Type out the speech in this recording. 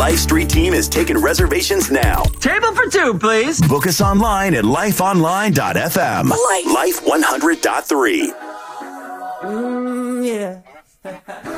Life Street team is taking reservations now. Table for two, please. Book us online at lifeonline.fm. Life 100.3. Yeah.